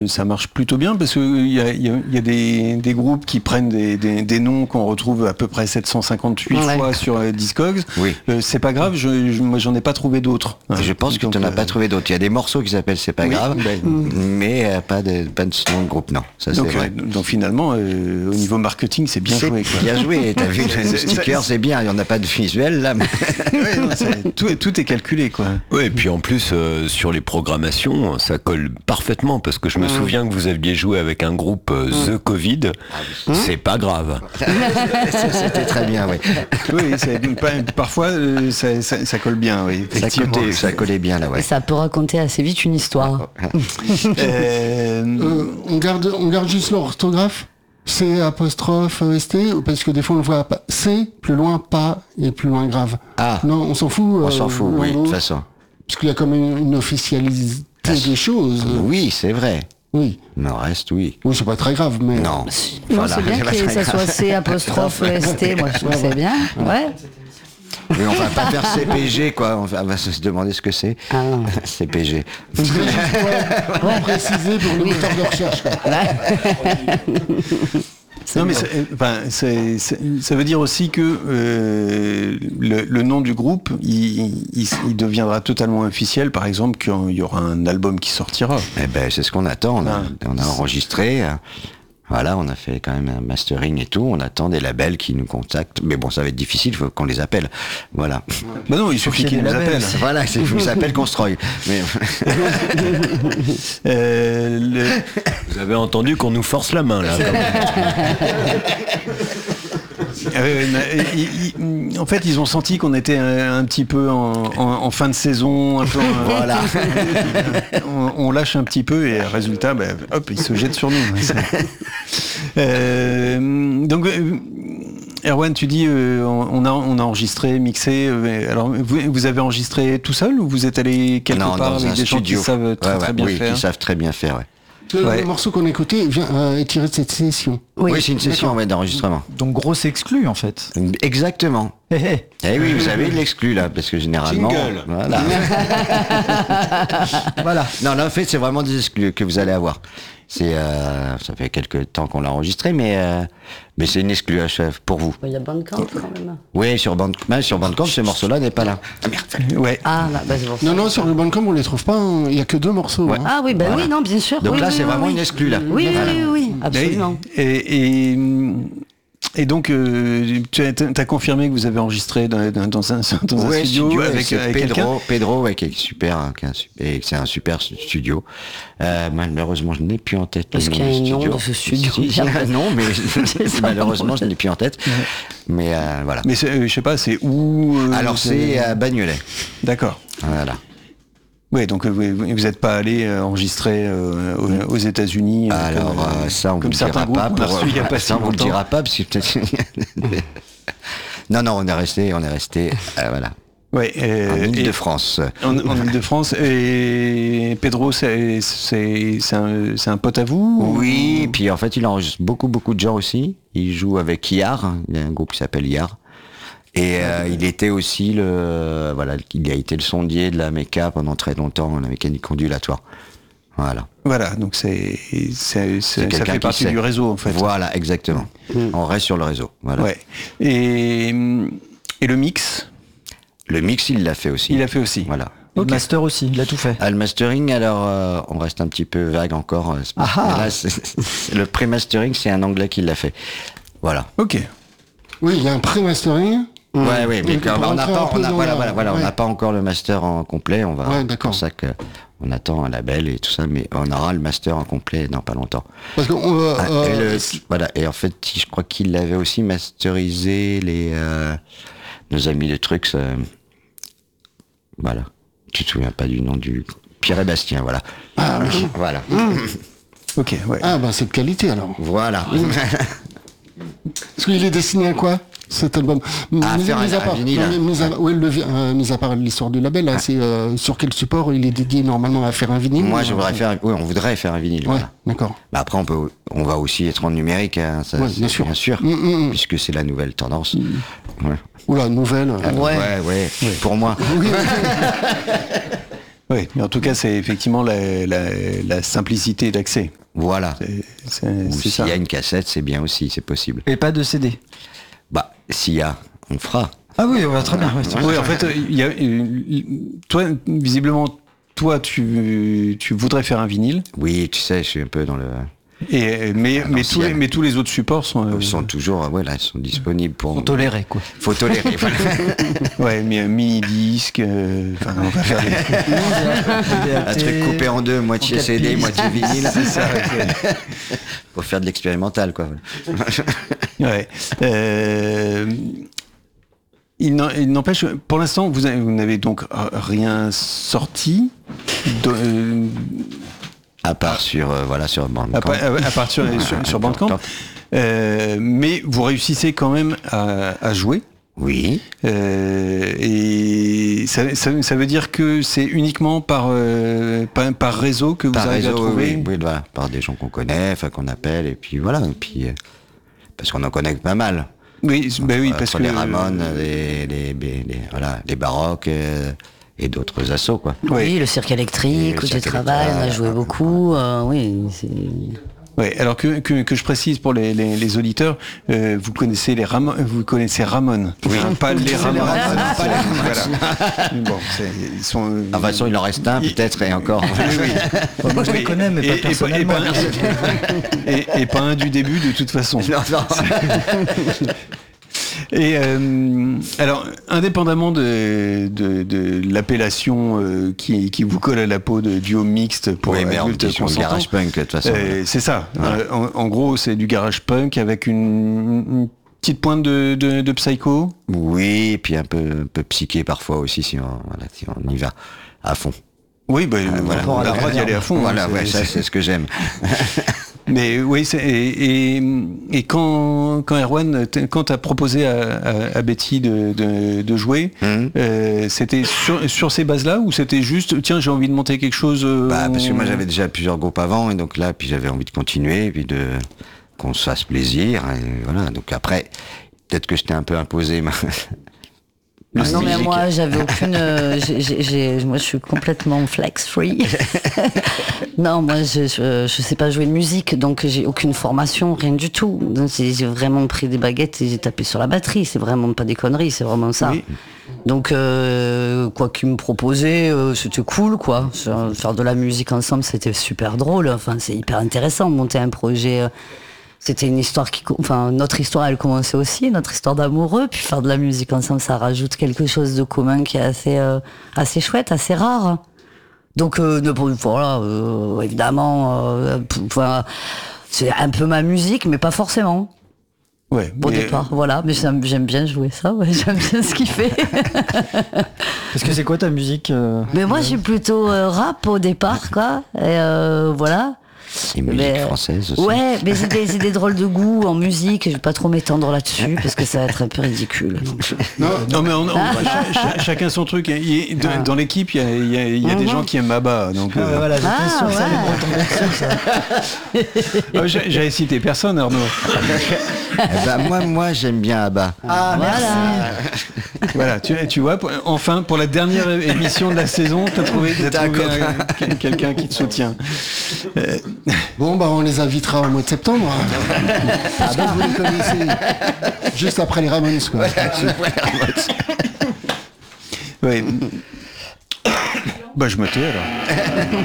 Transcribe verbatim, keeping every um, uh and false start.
Ça marche plutôt bien parce qu'il y a, y a, y a des, des groupes qui prennent des, des, des noms qu'on retrouve à peu près sept cent cinquante-huit ouais. fois sur euh, Discogs. Oui. Euh, c'est pas grave, je, je, moi j'en ai pas trouvé d'autres. Je pense que tu n'en as euh... pas trouvé d'autres. Il y a des morceaux qui s'appellent C'est pas oui, grave, ben, mais euh, pas, de, pas de nom de groupe, non. Ça, donc, c'est vrai. Euh, donc finalement, euh, au niveau marketing, c'est bien c'est joué. Quoi. Bien joué, t'as vu le sticker, c'est bien, il n'y en a pas de visuel là. Mais... ouais, non, tout, tout est calculé, quoi. Oui, et puis en plus, euh, sur les programmations, ça colle parfaitement parce que je me mmh. souviens que vous aviez joué avec un groupe euh, mmh. The Covid, ah, oui. c'est pas grave. C'était très bien, oui. Oui, c'est, parfois euh, ça, ça, ça colle bien, oui. Ça, côté, ça collait bien là, ouais. Et ça peut raconter assez vite une histoire. euh, euh, on garde, on garde juste l'orthographe. C apostrophe S T, parce que des fois on le voit pas. C, plus loin, pas, et plus loin grave. Ah. Non, on s'en fout. On euh, s'en fout, oui, de toute façon. Parce qu'il y a quand même une officialité ah, des choses. Oui, c'est vrai. Oui. Mais au reste, oui. Oui, c'est pas très grave, mais... Non. Non, voilà. C'est bien que ça soit C apostrophe S T, moi je trouve que c'est bien. Ouais. Mais on va pas faire C P G, quoi. On va se demander ce que c'est. Ah. C P G. Ouais, ouais. Préciser pour le moteur de recherche. Non, mais c'est, enfin, c'est, c'est, ça veut dire aussi que euh, le, le nom du groupe, il, il, il deviendra totalement officiel, par exemple, qu'il y aura un album qui sortira. Eh ben, c'est ce qu'on attend. On a, ah. on a enregistré. Voilà, on a fait quand même un mastering et tout. On attend des labels qui nous contactent. Mais bon, ça va être difficile, il faut qu'on les appelle. Voilà. Bah non, il suffit qu'ils nous appellent. Voilà, c'est qu'ils nous appellent qu'on se troille. Mais... euh, le... Vous avez entendu qu'on nous force la main, là. Euh, ils, ils, en fait, ils ont senti qu'on était un, un petit peu en, en, en fin de saison, un peu, voilà. on, on lâche un petit peu et résultat, ben, hop, ils se jettent sur nous. euh, donc, euh, Erwan, tu dis, euh, on, a, on a enregistré, mixé. Euh, alors, vous, vous avez enregistré tout seul ou vous êtes allé quelque non, part dans avec un des studio. gens qui savent très, ouais, ouais, très bien oui, faire? Qui savent très bien faire, ouais. Le ouais. morceau qu'on a écouté vient, euh, est tiré de cette session. Oui, oui c'est une session ouais, d'enregistrement. Donc grosse exclue en fait. Exactement. Eh oui, vous avez de l'exclu là, parce que généralement. Jingle. Voilà. Voilà. Non, là en fait c'est vraiment des exclus que vous allez avoir. C'est, euh, ça fait quelques temps qu'on l'a enregistré, mais euh, mais c'est une exclue à chef pour vous. Il y a Bandcamp quand même. Oui, sur Bandcamp, sur Bandcamp, ce morceau-là n'est pas là. Ah merde. Ouais. Ah là, bah c'est bon. Non, non, sur le Bandcamp on les trouve pas. Hein. Il y a que deux morceaux. Ouais. Hein. Ah oui, bah voilà. oui, non, bien sûr. Donc oui, là, oui, c'est oui, vraiment oui. une exclue là. Oui, voilà. oui, oui, oui, absolument. Et, et, et donc, euh, tu as, t'as confirmé que vous avez enregistré dans, dans, dans un, dans ouais, un studio, studio avec, avec Pedro, quelqu'un Pedro, ouais, qui est super, qui est un super, c'est un super studio. Euh, malheureusement, je n'ai plus en tête Parce le nom qu'il y a du un studio. nom de ce studio. Si, si, non, mais malheureusement, je ne l'ai plus en tête. Mais euh, voilà. Mais c'est, euh, je sais pas, c'est où euh, Alors, c'est à Bagnolet. D'accord. Voilà. Oui, donc vous n'êtes pas allé euh, enregistrer euh, aux, aux États-Unis. Euh, Alors comme, euh, ça, on comme vous le dira pas. Pour, il y a pas ça, on vous le dira pas parce que peut-être. non, non, on est resté, on est resté, euh, voilà. Ouais. Euh, en Île-de-France. En, en Île-de-France. Et Pedro, c'est c'est c'est un, c'est un pote à vous? Oui. Et puis en fait, il enregistre beaucoup beaucoup de gens aussi. Il joue avec Yar. Il y a un groupe qui s'appelle Yar. Et euh, il était aussi le, voilà, il a été le sondier de la méca pendant très longtemps, la mécanique ondulatoire. Voilà. Voilà, donc c'est, c'est, c'est, c'est ça fait partie du réseau en fait. Voilà, exactement. Mmh. On reste sur le réseau. Voilà. Ouais. Et, et le mix? Le mix, il l'a fait aussi. Il l'a fait aussi. Voilà. Okay. Le master aussi, il a tout fait. Ah, le mastering, alors euh, on reste un petit peu vague encore. Ah là, c'est, c'est, le pré-mastering, c'est un Anglais qui l'a fait. Voilà. Ok. Oui, il y a un pré-mastering. Ouais, ouais, ouais, mais quand, on n'a pas, on a, voilà, voilà, voilà, ouais. on n'a pas encore le master en complet. On va, ouais, c'est pour ça que on attend un label et tout ça, mais on aura le master en complet dans pas longtemps. Parce que on va, ah, euh, et le, voilà, et en fait, je crois qu'il avait aussi masterisé les euh, nos amis de Trucs. Euh, voilà, tu te souviens pas du nom du Pierre et Bastien, voilà. Ah, voilà. Mmh. Ok, ouais. Ah bah c'est de qualité alors. Voilà. Mmh. Parce qu'il est destiné à quoi? Cet album. À mis, faire mis un, à part, un vinyle. Non, mis, à, ouais, le, euh, mis à part l'histoire du label, là, ah. c'est euh, sur quel support il est dédié normalement à faire un vinyle? Moi, je voudrais faire, oui, on voudrait faire un vinyle. Ouais, voilà. d'accord. Bah après, on peut, on va aussi être en numérique, hein, ça, ouais, bien sûr, bien sûr, mmh, mmh. puisque c'est la nouvelle tendance. Mmh. Ouais. Oula, nouvelle. Ah, ouais. ouais, ouais, ouais, pour moi. Oui. Oui, mais en tout cas, c'est effectivement la, la, la simplicité d'accès. Voilà. C'est, c'est, Ou c'est s'il ça. y a une cassette, c'est bien aussi, c'est possible. Et pas de C D. Bah, s'il y a, on fera. Ah oui, ouais, très bien. Ouais. Oui, en fait, il y a, euh, toi, visiblement, toi, tu, tu voudrais faire un vinyle, Oui, tu sais, je suis un peu dans le... et, mais, À mais, tous les, l'ancienne. mais tous les autres supports sont... euh, Ils sont toujours, ouais, là, ils sont disponibles pour... On tolérait, quoi. Faut tolérer, voilà. ouais, mais un mini-disque, euh, enfin, on va faire des... Un truc coupé en deux, moitié quatre C D, pistes. moitié vinyle. C'est ça, c'est- Faut faire de l'expérimental, quoi. Ouais. Euh, il n'en- il n'empêche, pour l'instant, vous, avez- vous n'avez donc rien sorti de, euh, À part sur, euh, voilà, sur Bandcamp. à, pa- à part sur, sur, sur Bandcamp, euh, mais vous réussissez quand même à, à jouer. Oui. Euh, et ça, ça, ça veut dire que c'est uniquement par, euh, par, par réseau que vous Par arrivez réseau, à trouver. oui, oui, voilà, par des gens qu'on connaît, enfin qu'on appelle, et puis voilà, et puis euh, parce qu'on en connaît pas mal. Oui, bah oui, parce Entre que les Ramones, les, les, les, les- voilà, les Baroques euh, et d'autres assos, quoi. Ouais. Oui, le cirque Et électrique, le où tu cirque travailles, on a électrique, joué voilà. beaucoup. euh, oui, c'est... Ouais, alors que, que, que je précise pour les, les, les auditeurs, euh, vous connaissez les Ramon, vous connaissez Ramon, oui. pas les Ramones. Ramones, pas les Voilà. Bon, c'est, ils sont. euh, Ah, de toute façon, il en reste un, Il- peut-être, et encore. Enfin, moi, je les connais, mais Et- pas et- et personnellement. Et, et, et pas un du début de toute façon. Non, non. Et euh, alors, indépendamment de, de, de l'appellation euh, qui, qui vous colle à la peau de duo mixte pour Oui, mais on adultes dit sur le consentants, garage punk, de toute façon. euh, c'est ça. Voilà. Euh, en, en gros, c'est du garage punk avec une, une petite pointe de, de, de psycho. Oui, et puis un peu, un peu psyché parfois aussi, si on, voilà, si on y va à fond. Oui, bah, voilà. on a le droit d'y aller à fond. Voilà, hein, ouais, c'est- ça, c'est- c'est ce que j'aime. Mais oui, c'est, et, et, et quand, quand Erwan, t- quand t'as proposé à, à, à Betty de, de, de jouer, Mhm. euh, c'était sur, sur ces bases-là ou c'était juste, tiens, j'ai envie de monter quelque chose. euh, Bah, parce que moi on- j'avais déjà plusieurs groupes avant, et donc là, puis j'avais envie de continuer, et puis de qu'on se fasse plaisir, et voilà. Donc après, peut-être que je t'ai un peu imposé ma. ma Non mais musique. moi j'avais aucune, euh, j'ai- j'ai- j'ai- moi je suis complètement flex free. Non moi je, je je sais pas jouer de musique donc j'ai aucune formation, rien du tout. Donc j'ai j'ai vraiment pris des baguettes et j'ai tapé sur la batterie. C'est vraiment pas des conneries, c'est vraiment ça. Oui. Donc euh, quoi qu'il me proposait, euh, c'était cool quoi. Faire faire de la musique ensemble c'était super drôle. Enfin c'est hyper intéressant monter un projet. euh, C'était une histoire qui, co- enfin, notre histoire, elle commençait aussi, notre histoire d'amoureux, puis faire de la musique ensemble, ça rajoute quelque chose de commun qui est assez, euh, assez chouette, assez rare. Donc, euh, ne- voilà, euh, évidemment, euh, p- enfin, c'est un peu ma musique, mais pas forcément. Ouais, Au mais- départ, voilà, mais j'aime j'aime bien jouer ça, ouais, j'aime bien ce qu'il fait. Parce que c'est quoi ta musique euh, Mais moi, je suis plutôt euh, rap au départ, quoi, et euh, voilà. Et musique Mais, euh, française aussi. Ouais, mais j'ai des, j'ai des drôles de goût en musique, je vais pas trop m'étendre là-dessus parce que ça va être un peu ridicule. donc. Non, non, mais on, on- cha- cha- chacun son truc. Il y a- dans, dans l'équipe, il y a, il y a- il y a des gens qui aiment Abba. Donc, Ah, euh, voilà, j'étais Ah, sûr que ça allait ouais. me retomber dessus, ça. euh, j'ai- j'avais cité personne, Arnaud. Eh ben, moi, moi, j'aime bien Abba. Ah, Voilà. Voilà, tu, tu vois, pour- enfin, pour la dernière émission de la saison, t'as trouvé, t'as T'as un trouvé copain. un- quel- quelqu'un qui te soutient. Euh, Bon, bah, on les invitera au mois de septembre. Parce que vous les connaissez. Juste après les Ramones, quoi. ouais. Bah, je me tais alors.